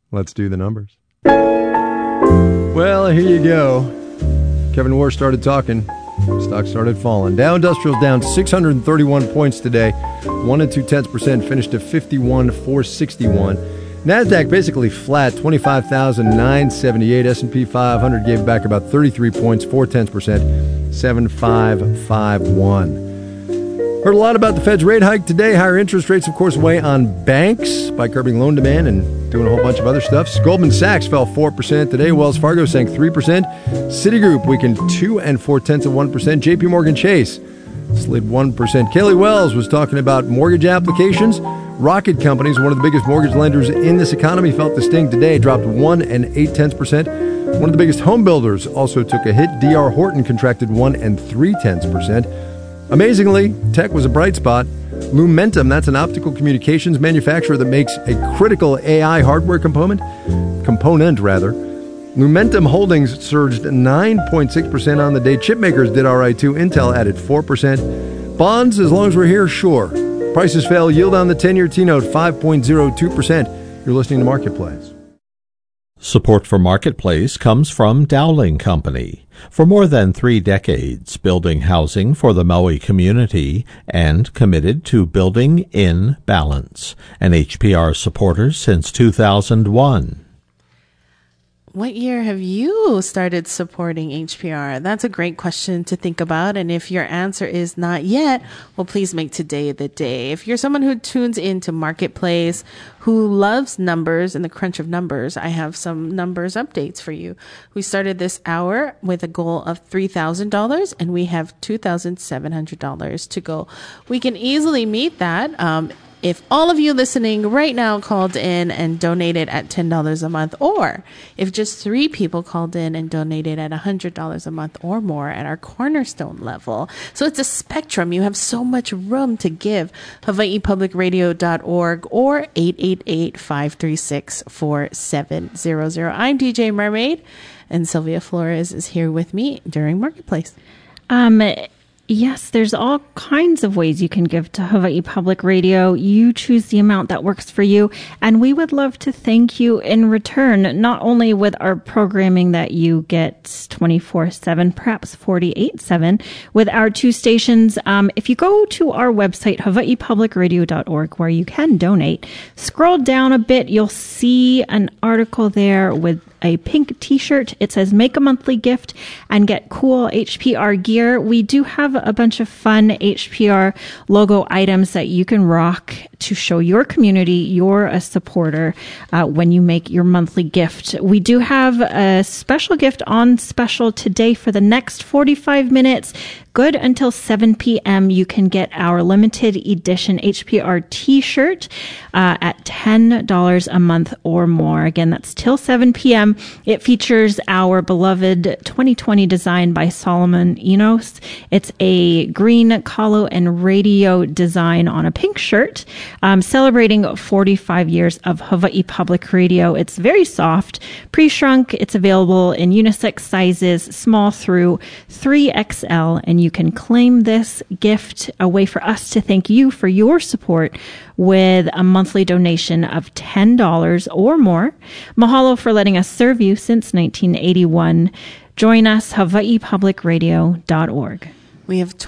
Let's do the numbers. Well, here you go. Kevin Orr started talking. Stock started falling. Dow Industrial's down 631 points today. 1 2/10%, finished at 51,461. NASDAQ basically flat, 25,978. S&P 500 gave back about 33 points, 4/10%, 7,551. Heard a lot about the Fed's rate hike today. Higher interest rates, of course, weigh on banks by curbing loan demand and doing a whole bunch of other stuff. Goldman Sachs fell 4% today. Wells Fargo sank 3%. Citigroup weakened 2 4/10%. JP Morgan Chase slid 1%. Kelly Wells was talking about mortgage applications. Rocket Companies, one of the biggest mortgage lenders in this economy, felt the sting today, dropped 1 8/10%. One of the biggest home builders also took a hit. D.R. Horton contracted 1 3/10%. Amazingly, tech was a bright spot. Lumentum, that's an optical communications manufacturer that makes a critical AI hardware component. Lumentum Holdings surged 9.6% on the day. Chipmakers did all right too. Intel added 4%. Bonds, as long as we're here, sure. Prices fell. Yield on the 10-year T-note, 5.02%. You're listening to Marketplace. Support for Marketplace comes from Dowling Company. For more than 3 decades, building housing for the Maui community and committed to building in balance. An HPR supporter since 2001. What year have you started supporting HPR? That's a great question to think about. And if your answer is not yet, well, please make today the day. If you're someone who tunes into Marketplace, who loves numbers and the crunch of numbers, I have some numbers updates for you. We started this hour with a goal of $3,000 and we have $2,700 to go. We can easily meet that. If all of you listening right now called in and donated at $10 a month, or if just 3 people called in and donated at $100 a month or more at our cornerstone level. So it's a spectrum. You have so much room to give. HawaiiPublicRadio.org or 888-536-4700. I'm DJ Mermaid, and Sylvia Flores is here with me during Marketplace. Yes, there's all kinds of ways you can give to Hawaii Public Radio. You choose the amount that works for you, and we would love to thank you in return, not only with our programming that you get 24/7, perhaps 48/7, with our 2 stations. If you go to our website, hawaiipublicradio.org, where you can donate, scroll down a bit, you'll see an article there with a pink t-shirt. It says make a monthly gift and get cool HPR gear. We do have a bunch of fun HPR logo items that you can rock to show your community you're a supporter when you make your monthly gift. We do have a special gift on special today for the next 45 minutes. Good until 7 p.m. You can get our limited edition HPR t-shirt at $10 a month or more. Again, that's till 7 p.m. It features our beloved 2020 design by Solomon Enos. It's a green kalo and radio design on a pink shirt, celebrating 45 years of Hawaii Public Radio. It's very soft, pre-shrunk. It's available in unisex sizes, small through 3XL, and you can claim this gift, a way for us to thank you for your support, with a monthly donation of $10 or more. Mahalo for letting us serve you since 1981. Join us, hawaiipublicradio.org. We have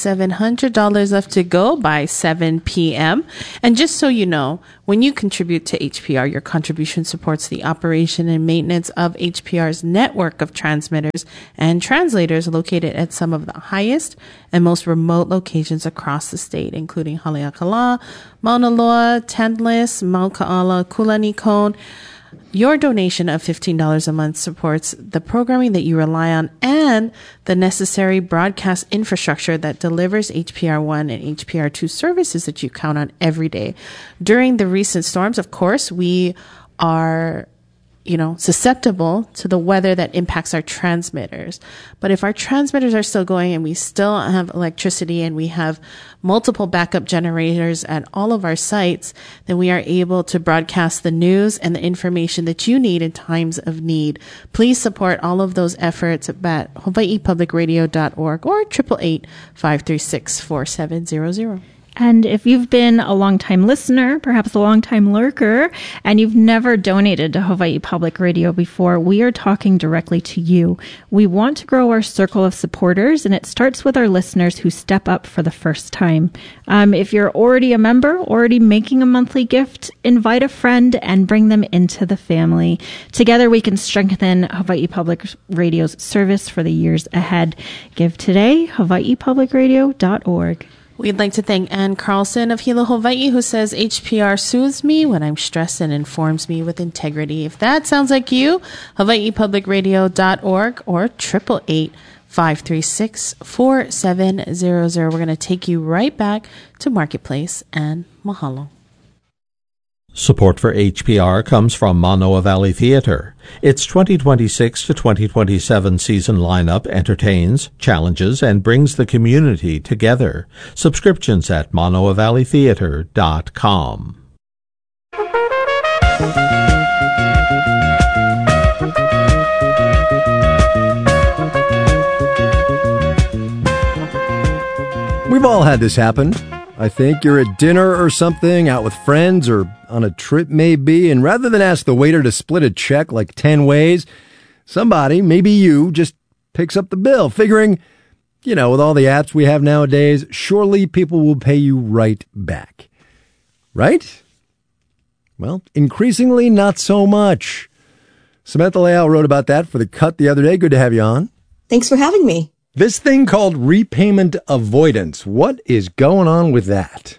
$2,700 left to go by 7 p.m. And just so you know, when you contribute to HPR, your contribution supports the operation and maintenance of HPR's network of transmitters and translators located at some of the highest and most remote locations across the state, including Haleakala, Mauna Loa, Tantalus, Mauka'ala, Kulanikone. Your donation of $15 a month supports the programming that you rely on and the necessary broadcast infrastructure that delivers HPR1 and HPR2 services that you count on every day. During the recent storms, of course, we are susceptible to the weather that impacts our transmitters. But if our transmitters are still going and we still have electricity and we have multiple backup generators at all of our sites, then we are able to broadcast the news and the information that you need in times of need. Please support all of those efforts at hawaiipublicradio.org or 888-536-4700. And if you've been a longtime listener, perhaps a longtime lurker, and you've never donated to Hawaii Public Radio before, we are talking directly to you. We want to grow our circle of supporters, and it starts with our listeners who step up for the first time. If you're already a member, already making a monthly gift, invite a friend and bring them into the family. Together, we can strengthen Hawaii Public Radio's service for the years ahead. Give today, hawaiipublicradio.org. We'd like to thank Ann Carlson of Hilo, Hawaii, who says HPR soothes me when I'm stressed and informs me with integrity. If that sounds like you, hawaiipublicradio.org or 888-536-4700. We're going to take you right back to Marketplace, and mahalo. Support for HPR comes from Manoa Valley Theater. Its 2026 to 2027 season lineup entertains, challenges, and brings the community together. Subscriptions at manoavalleytheater.com. We've all had this happen. I think you're at dinner or something, out with friends or on a trip maybe, and rather than ask the waiter to split a check like 10 ways, somebody, maybe you, just picks up the bill, figuring, with all the apps we have nowadays, surely people will pay you right back. Right? Well, increasingly not so much. Samantha Leal wrote about that for The Cut the other day. Good to have you on. Thanks for having me. This thing called repayment avoidance. What is going on with that?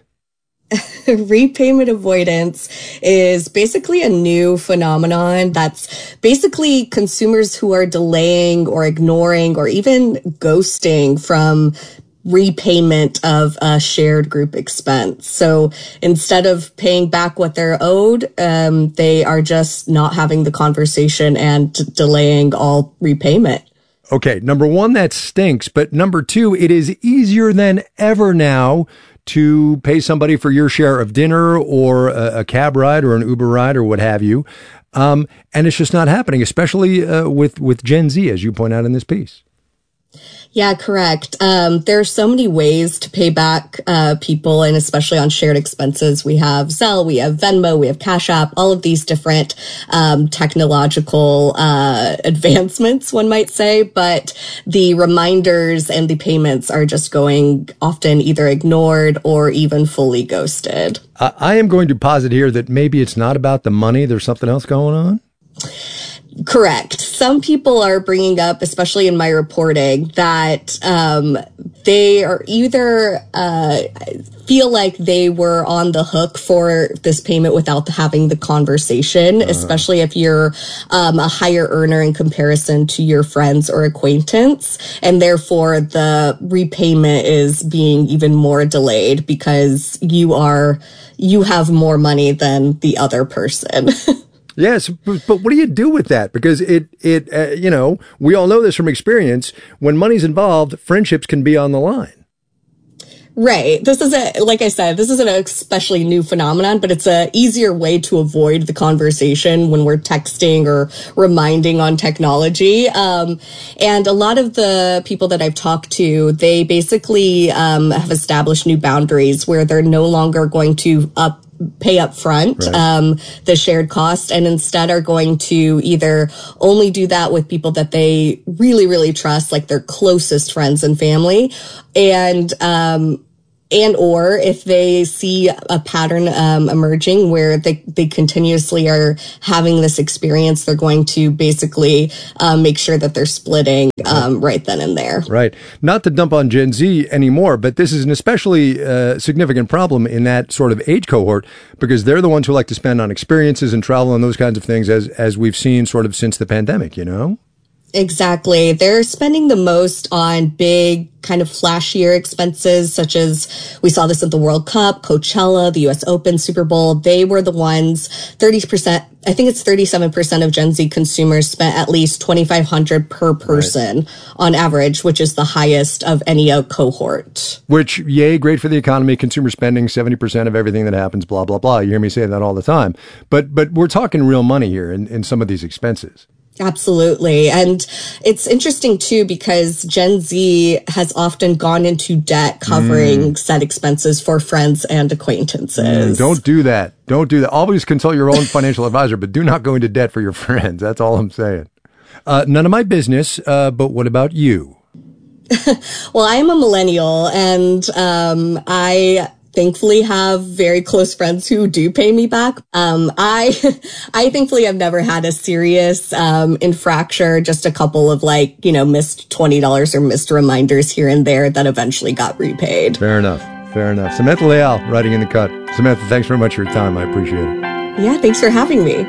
Repayment avoidance is basically a new phenomenon that's basically consumers who are delaying or ignoring or even ghosting from repayment of a shared group expense. So instead of paying back what they're owed, they are just not having the conversation and delaying all repayment. Okay, number one, that stinks. But number two, it is easier than ever now to pay somebody for your share of dinner or a cab ride or an Uber ride or what have you. And it's just not happening, especially with Gen Z, as you point out in this piece. Yeah, correct. There are so many ways to pay back people, and especially on shared expenses. We have Zelle, we have Venmo, we have Cash App, all of these different technological advancements, one might say. But the reminders and the payments are just going often either ignored or even fully ghosted. I am going to posit here that maybe it's not about the money. There's something else going on. Correct. Some people are bringing up, especially in my reporting, that they are either feel like they were on the hook for this payment without having the conversation, especially if you're a higher earner in comparison to your friends or acquaintance. And therefore, the repayment is being even more delayed because you have more money than the other person. Yes, but what do you do with that? Because we all know this from experience. When money's involved, friendships can be on the line. Right. This is like I said, this isn't an especially new phenomenon, but it's a easier way to avoid the conversation when we're texting or reminding on technology. And a lot of the people that I've talked to, they basically have established new boundaries where they're no longer going to pay up front, the shared cost, and instead are going to either only do that with people that they really, really trust, like their closest friends and family, and or if they see a pattern emerging where they continuously are having this experience, they're going to basically make sure that they're splitting right then and there. Right. Not to dump on Gen Z anymore, but this is an especially significant problem in that sort of age cohort because they're the ones who like to spend on experiences and travel and those kinds of things as we've seen sort of since the pandemic, Exactly. They're spending the most on big kind of flashier expenses, such as we saw this at the World Cup, Coachella, the US Open, Super Bowl. They were the ones, 30%, I think it's 37% of Gen Z consumers spent at least $2,500 per person on average, which is the highest of any cohort. Which, yay, great for the economy, consumer spending, 70% of everything that happens, blah, blah, blah. You hear me say that all the time. But we're talking real money here in some of these expenses. Absolutely. And it's interesting too, because Gen Z has often gone into debt covering said expenses for friends and acquaintances. Don't do that. Don't do that. Always consult your own financial advisor, but do not go into debt for your friends. That's all I'm saying. None of my business, but what about you? Well, I am a millennial, and I thankfully have very close friends who do pay me back. I thankfully have never had a serious infraction, just a couple of missed $20 or missed reminders here and there that eventually got repaid. Fair enough. Samantha Leal writing in the cut. Samantha, thanks very much for your time. I appreciate it. Yeah, thanks for having me.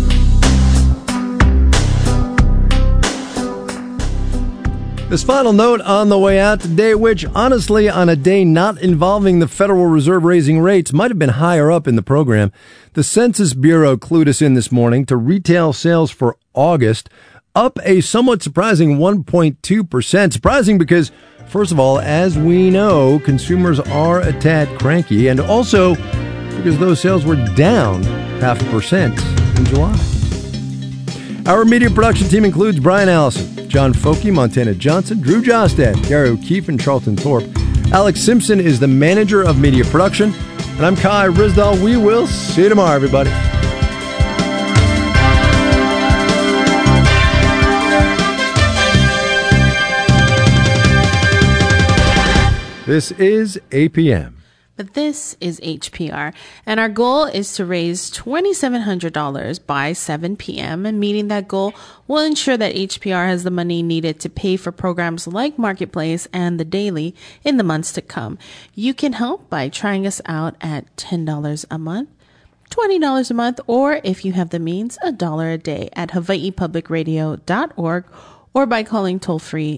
This final note on the way out today, which honestly on a day not involving the Federal Reserve raising rates might have been higher up in the program. The Census Bureau clued us in this morning to retail sales for August up a somewhat surprising 1.2%. Surprising because, first of all, as we know, consumers are a tad cranky, and also because those sales were down 0.5% in July. Our media production team includes Brian Allison, John Foke, Montana Johnson, Drew Jostad, Gary O'Keefe, and Charlton Thorpe. Alex Simpson is the manager of media production, and I'm Kai Risdall. We will see you tomorrow, everybody. This is APM. But this is HPR, and our goal is to raise $2,700 by 7 p.m., and meeting that goal will ensure that HPR has the money needed to pay for programs like Marketplace and The Daily in the months to come. You can help by trying us out at $10 a month, $20 a month, or if you have the means, $1 a day at hawaiipublicradio.org, or by calling toll-free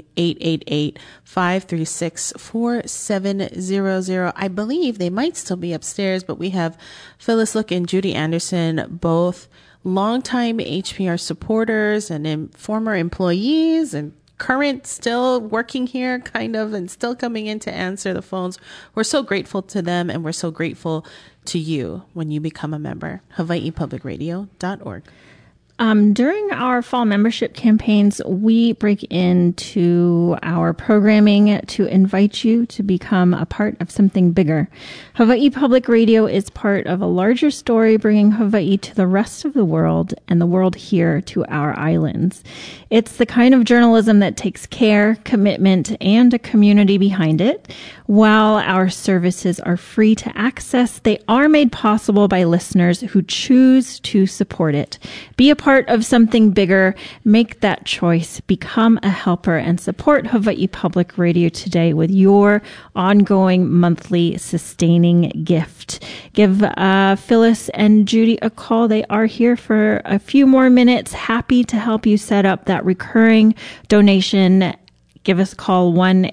888-536-4700. I believe they might still be upstairs, but we have Phyllis Look and Judy Anderson, both longtime HPR supporters and former employees and current still working here and still coming in to answer the phones. We're so grateful to them, and we're so grateful to you when you become a member. hawaiipublicradio.org. During our fall membership campaigns, we break into our programming to invite you to become a part of something bigger. Hawaii Public Radio is part of a larger story bringing Hawaii to the rest of the world and the world here to our islands. It's the kind of journalism that takes care, commitment, and a community behind it. While our services are free to access, they are made possible by listeners who choose to support it. Be a part of something bigger. Make that choice. Become a helper and support Hawaii Public Radio today with your ongoing monthly sustaining gift. Give Phyllis and Judy a call. They are here for a few more minutes. Happy to help you set up that recurring donation. Give us a call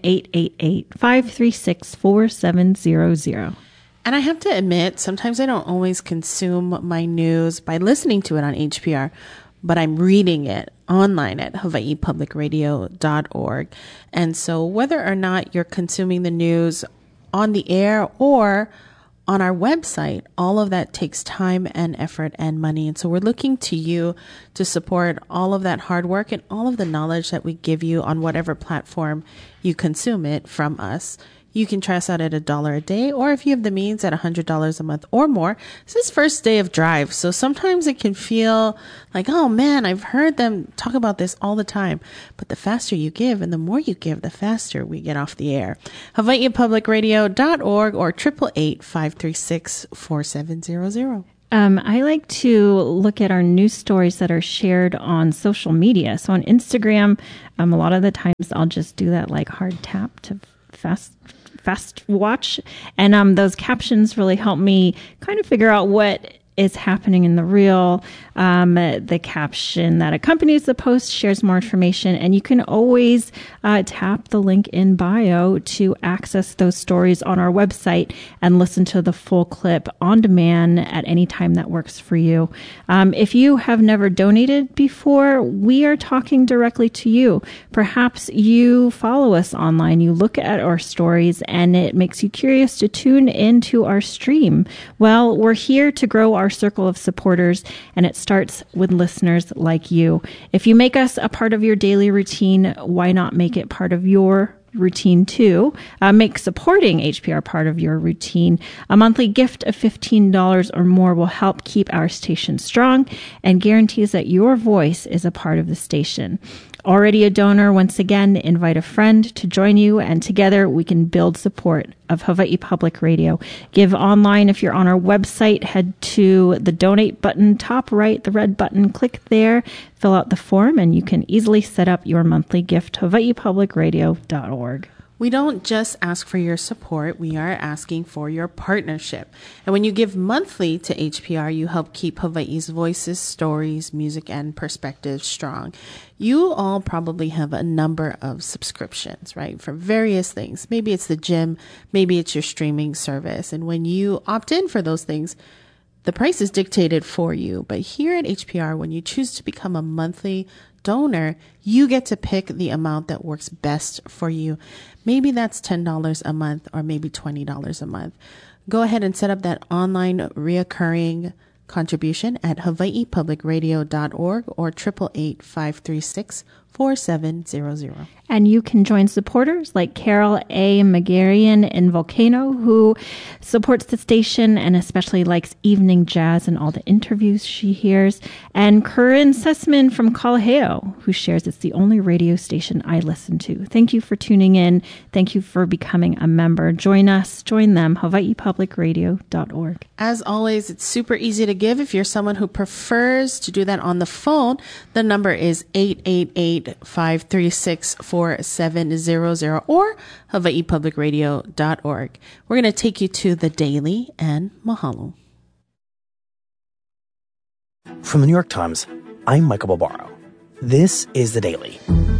1-888-536-4700. And I have to admit, sometimes I don't always consume my news by listening to it on HPR, but I'm reading it online at hawaiipublicradio.org. And so whether or not you're consuming the news on the air or on our website, all of that takes time and effort and money. And so we're looking to you to support all of that hard work and all of the knowledge that we give you on whatever platform you consume it from us. You can try us out at $1 a day, or if you have the means, at $100 a month or more. This is first day of drive, so sometimes it can feel like, oh man, I've heard them talk about this all the time. But the faster you give and the more you give, the faster we get off the air. hawaiipublicradio.org or 888-536-4700. I like to look at our news stories that are shared on social media. So on Instagram, a lot of the times I'll just do that hard tap to fast watch. And those captions really help me kind of figure out what is happening in the reel. The caption that accompanies the post shares more information, and you can always tap the link in bio to access those stories on our website and listen to the full clip on demand at any time that works for you. If you have never donated before, we are talking directly to you. Perhaps you follow us online, you look at our stories, and it makes you curious to tune into our stream. Well, we're here to grow our our circle of supporters, and it starts with listeners like you. If you make us a part of your daily routine, why not make it part of your routine too? Make supporting HPR part of your routine. A monthly gift of $15 or more will help keep our station strong and guarantees that your voice is a part of the station. Already a donor, once again, invite a friend to join you, and together we can build support of Hawaii Public Radio. Give online. If you're on our website, head to the donate button, top right, the red button, click there, fill out the form, and you can easily set up your monthly gift, hawaiipublicradio.org. We don't just ask for your support, we are asking for your partnership. And when you give monthly to HPR, you help keep Hawaii's voices, stories, music, and perspectives strong. You all probably have a number of subscriptions, right, for various things. Maybe it's the gym, maybe it's your streaming service. And when you opt in for those things, the price is dictated for you. But here at HPR, when you choose to become a monthly donor, you get to pick the amount that works best for you. Maybe that's $10 a month or maybe $20 a month. Go ahead and set up that online reoccurring contribution at hawaiipublicradio.org or 888-536-4700. And you can join supporters like Carol A. Magarian in Volcano, who supports the station and especially likes evening jazz and all the interviews she hears. And Corinne Sussman from Kalaheo, who shares it's the only radio station I listen to. Thank you for tuning in. Thank you for becoming a member. Join us, join them, hawaiipublicradio.org. As always, it's super easy to give. If you're someone who prefers to do that on the phone, the number is 888-536-4700 or hawaiipublicradio.org. We're going to take you to the Daily and mahalo. From the New York Times, I'm Michael Barbaro. This is The Daily.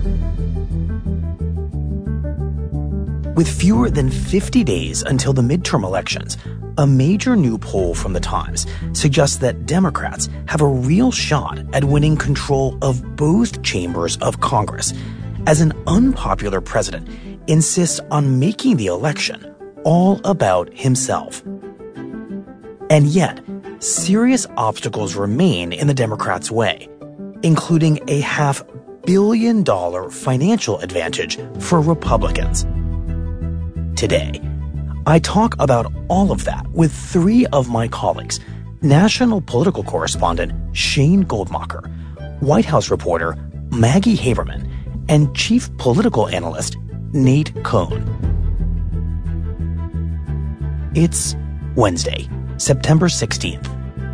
With fewer than 50 days until the midterm elections, a major new poll from The Times suggests that Democrats have a real shot at winning control of both chambers of Congress, as an unpopular president insists on making the election all about himself. And yet, serious obstacles remain in the Democrats' way, including a $500 million financial advantage for Republicans. Today, I talk about all of that with three of my colleagues: national political correspondent Shane Goldmacher, White House reporter Maggie Haberman, and chief political analyst Nate Cohn. It's Wednesday, September 16th.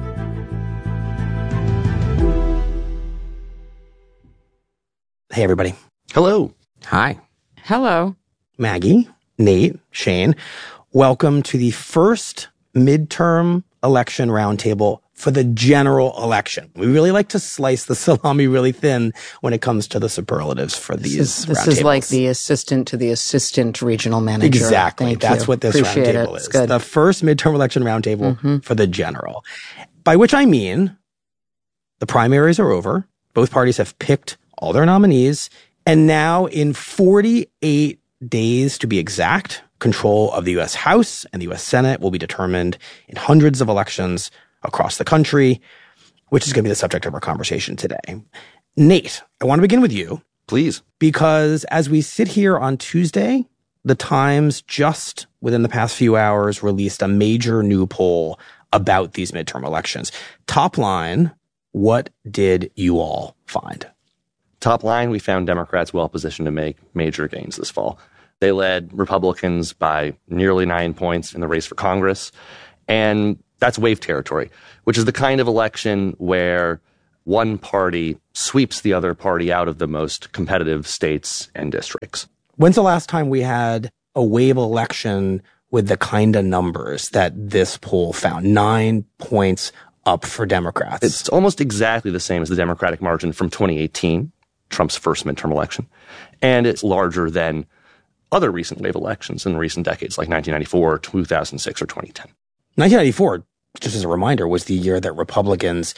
Hey, everybody. Hello. Hi. Hello. Maggie, Nate, Shane, welcome to the first midterm election roundtable for the general election. We really like to slice the salami really thin when it comes to the superlatives for these roundtables. This is like the assistant to the assistant regional manager. Exactly. That's what this Appreciate roundtable it. is. Good. The first midterm election roundtable for the general. By which I mean the primaries are over. Both parties have picked all their nominees. And now in 48 days to be exact, control of the U.S. House and the U.S. Senate will be determined in hundreds of elections across the country, which is going to be the subject of our conversation today. Nate, I want to begin with you. Please. Because as we sit here on Tuesday, the Times just within the past few hours released a major new poll about these midterm elections. Top line, what did you all find? Top line, we found Democrats well positioned to make major gains this fall. They led Republicans by nearly 9 points in the race for Congress. And that's wave territory, which is the kind of election where one party sweeps the other party out of the most competitive states and districts. When's the last time we had a wave election with the kind of numbers that this poll found? 9 points up for Democrats. It's almost exactly the same as the Democratic margin from 2018, Trump's first midterm election. And it's larger than other recent wave elections in recent decades, like 1994, 2006, or 2010. 1994, just as a reminder, was the year that Republicans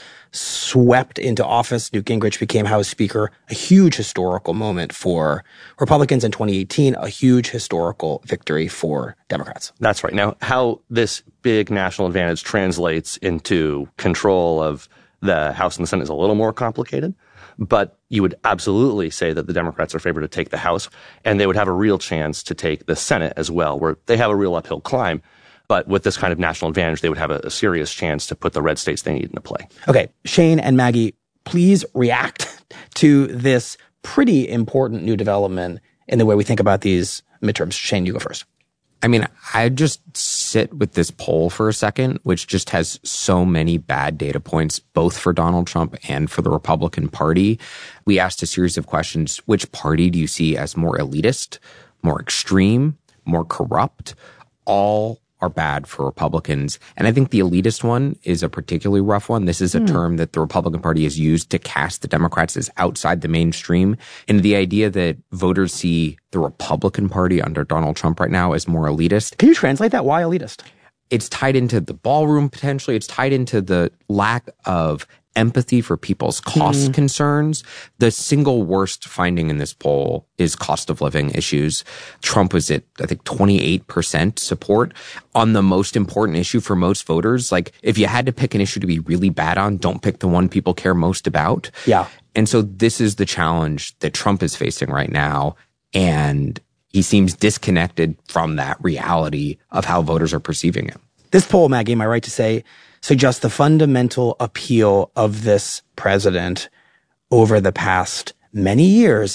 swept into office. Newt Gingrich became House Speaker, a huge historical moment for Republicans in 2018, a huge historical victory for Democrats. That's right. Now, how this big national advantage translates into control of the House and the Senate is a little more complicated, but you would absolutely say that the Democrats are favored to take the House, and they would have a real chance to take the Senate as well, where they have a real uphill climb. But with this kind of national advantage, they would have a serious chance to put the red states they need into play. Okay, Shane and Maggie, please react to this pretty important new development in the way we think about these midterms. Shane, you go first. I mean, I just sit with this poll for a second, which just has so many bad data points, both for Donald Trump and for the Republican Party. We asked a series of questions. Which party do you see as more elitist, more extreme, more corrupt? All are bad for Republicans. And I think the elitist one is a particularly rough one. This is a term that the Republican Party has used to cast the Democrats as outside the mainstream. And the idea that voters see the Republican Party under Donald Trump right now as more elitist. Can you translate that? Why elitist? It's tied into the ballroom potentially. It's tied into the lack of empathy for people's cost concerns. The single worst finding in this poll is cost of living issues. Trump was at, I think, 28% support on the most important issue for most voters. Like, if you had to pick an issue to be really bad on, don't pick the one people care most about. Yeah. And so this is the challenge that Trump is facing right now. And he seems disconnected from that reality of how voters are perceiving him. This poll, Maggie, am I right to say, suggests the fundamental appeal of this president over the past many years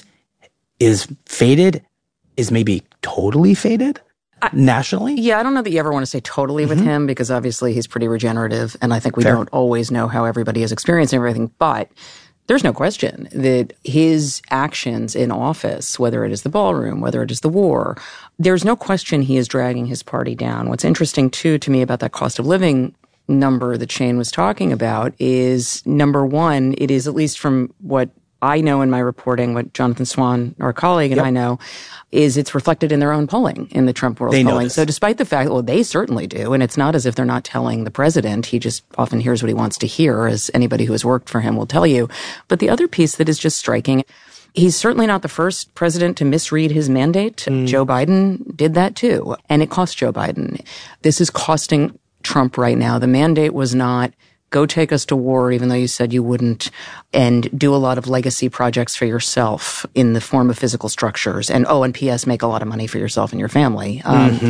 is faded, is maybe totally faded nationally? Yeah, I don't know that you ever want to say totally with him, because obviously he's pretty regenerative, and I think we don't always know how everybody is experiencing everything. But there's no question that his actions in office, whether it is the ballroom, whether it is the war, there's no question he is dragging his party down. What's interesting, too, to me about that cost of living number that Shane was talking about is, number one, it is, at least from what I know in my reporting, what Jonathan Swan, our colleague, and I know, is it's reflected in their own polling, in the Trump World polling. So despite the fact, well, they certainly do, and it's not as if they're not telling the president. He just often hears what he wants to hear, as anybody who has worked for him will tell you. But the other piece that is just striking, he's certainly not the first president to misread his mandate. Joe Biden did that too, and it cost Joe Biden. This is costing Trump right now. The mandate was not go take us to war, even though you said you wouldn't, and do a lot of legacy projects for yourself in the form of physical structures. And, and P.S., make a lot of money for yourself and your family.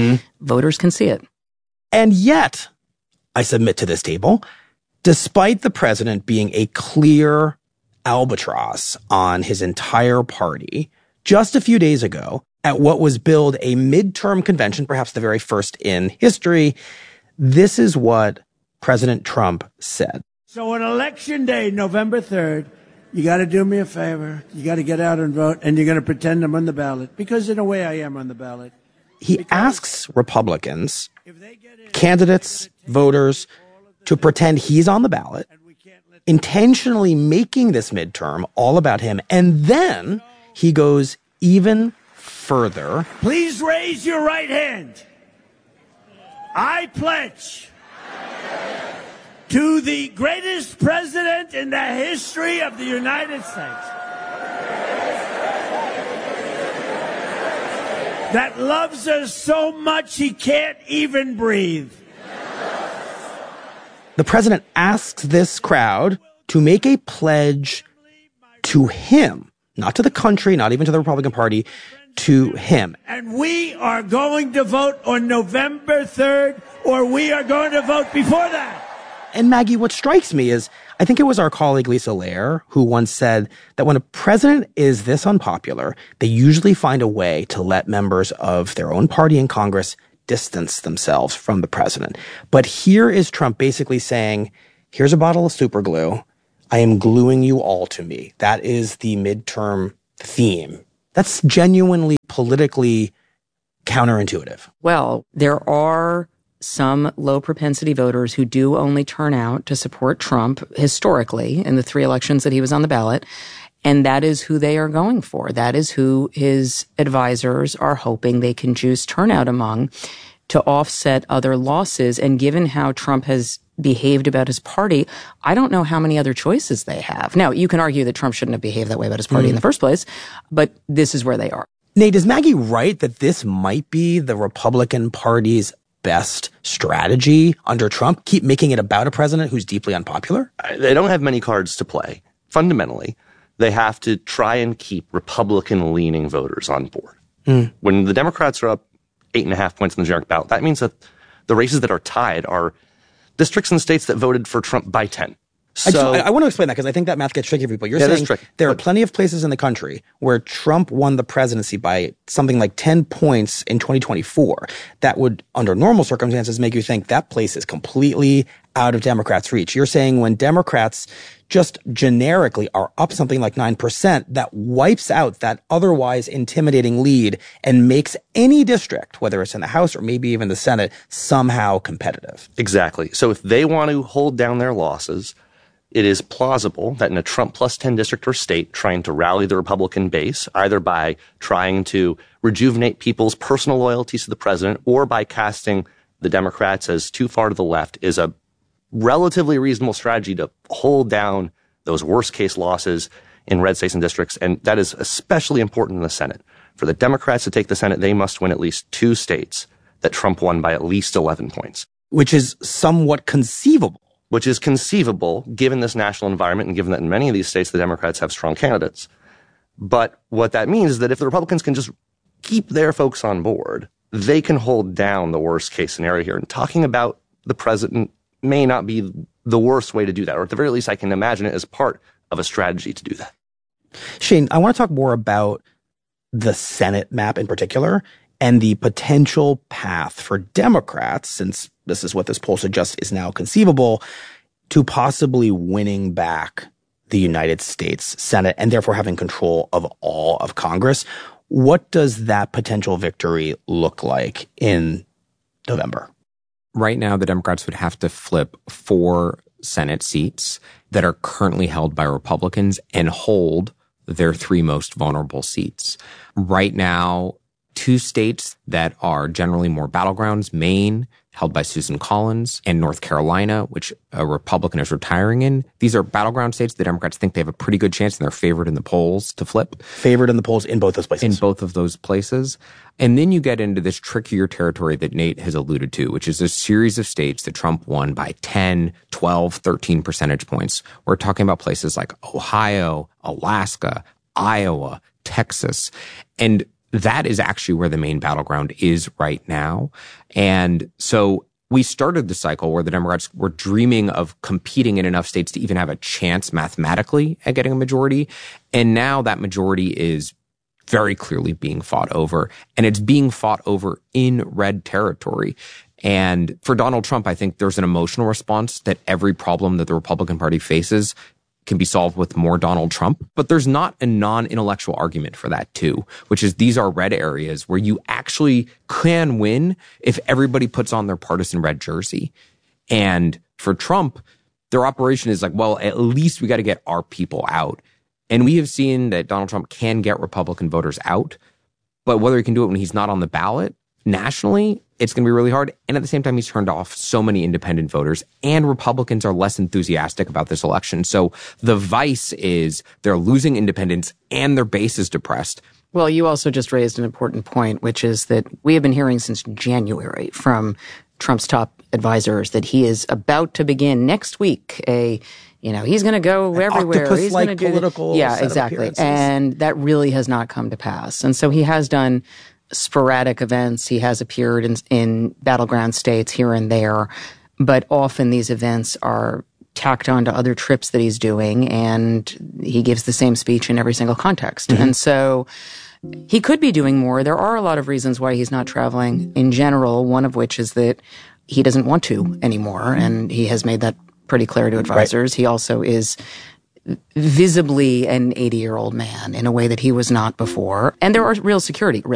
Voters can see it. And yet, I submit to this table, despite the president being a clear albatross on his entire party, just a few days ago, at what was billed a midterm convention, perhaps the very first in history, this is what President Trump said. So on election day, November 3rd, you got to do me a favor. You got to get out and vote, and you're going to pretend I'm on the ballot, because in a way I am on the ballot. He asks Republicans, candidates, voters, to pretend he's on the ballot, intentionally making this midterm all about him. And then he goes even further. Please raise your right hand. I pledge to the greatest president in the history of the United States that loves us so much he can't even breathe. The president asks this crowd to make a pledge to him, not to the country, not even to the Republican Party, to him. And we are going to vote on November 3rd, or we are going to vote before that. And Maggie, what strikes me is, I think it was our colleague Lisa Lair who once said that when a president is this unpopular, they usually find a way to let members of their own party in Congress distance themselves from the president. But here is Trump basically saying, here's a bottle of super glue. I am gluing you all to me. That is the midterm theme. That's genuinely politically counterintuitive. Well, there are some low propensity voters who do only turn out to support Trump historically in the 3 elections that he was on the ballot. And that is who they are going for. That is who his advisors are hoping they can juice turnout among to offset other losses. And given how Trump has behaved about his party, I don't know how many other choices they have. Now, you can argue that Trump shouldn't have behaved that way about his party in the first place, but this is where they are. Nate, is Maggie right that this might be the Republican Party's best strategy under Trump? Keep making it about a president who's deeply unpopular? They don't have many cards to play. Fundamentally, they have to try and keep Republican-leaning voters on board. When the Democrats are up 8.5 points in the generic ballot, that means that the races that are tied are districts and states that voted for Trump by 10. So I want to explain that because I think that math gets tricky for people. You're saying there are plenty of places in the country where Trump won the presidency by something like 10 points in 2024. That would, under normal circumstances, make you think that place is completely out of Democrats' reach. You're saying when Democrats just generically are up something like 9%, that wipes out that otherwise intimidating lead and makes any district, whether it's in the House or maybe even the Senate, somehow competitive. Exactly. So if they want to hold down their losses, it is plausible that in a Trump plus 10 district or state, trying to rally the Republican base, either by trying to rejuvenate people's personal loyalties to the president or by casting the Democrats as too far to the left, is a relatively reasonable strategy to hold down those worst case losses in red states and districts. And that is especially important in the Senate. For the Democrats to take the Senate, they must win at least 2 states that Trump won by at least 11 points. Which is somewhat conceivable. Which is conceivable given this national environment and given that in many of these states the Democrats have strong candidates. But what that means is that if the Republicans can just keep their folks on board, they can hold down the worst case scenario here. And talking about the president may not be the worst way to do that, or at the very least I can imagine it as part of a strategy to do that. Shane, I want to talk more about the Senate map in particular and the potential path for Democrats, since this is what this poll suggests is now conceivable, to possibly winning back the United States Senate and therefore having control of all of Congress. What does that potential victory look like in November? Right now, the Democrats would have to flip 4 Senate seats that are currently held by Republicans and hold their 3 most vulnerable seats. Right now, 2 states that are generally more battlegrounds, Maine, held by Susan Collins, and North Carolina, which a Republican is retiring in. These are battleground states. The Democrats think they have a pretty good chance, and they're favored in the polls to flip. Favored in the polls in both those places. In both of those places. And then you get into this trickier territory that Nate has alluded to, which is a series of states that Trump won by 10, 12, 13 percentage points. We're talking about places like Ohio, Alaska, Iowa, Texas. And that is actually where the main battleground is right now. And so we started the cycle where the Democrats were dreaming of competing in enough states to even have a chance mathematically at getting a majority. And now that majority is very clearly being fought over, and it's being fought over in red territory. And for Donald Trump, I think there's an emotional response that every problem that the Republican Party faces can be solved with more Donald Trump. But there's not a non-intellectual argument for that too, which is these are red areas where you actually can win if everybody puts on their partisan red jersey. And for Trump, their operation is like, well, at least we got to get our people out. And we have seen that Donald Trump can get Republican voters out, but whether he can do it when he's not on the ballot nationally, it's going to be really hard. And at the same time, he's turned off so many independent voters, and Republicans are less enthusiastic about this election. So the vice is they're losing independents and their base is depressed. Well, you also just raised an important point, which is that we have been hearing since January from Trump's top advisors that he is about to begin next week he's going to go everywhere. He's going to do political yeah, exactly. And that really has not come to pass. And so he has done sporadic events. He has appeared in battleground states here and there, but often these events are tacked on to other trips that he's doing, and he gives the same speech in every single context. Mm-hmm. And so he could be doing more. There are a lot of reasons why he's not traveling in general, one of which is that he doesn't want to anymore, and he has made that pretty clear to advisors. Right. He also is visibly an 80-year-old man in a way that he was not before. And there are real security risks.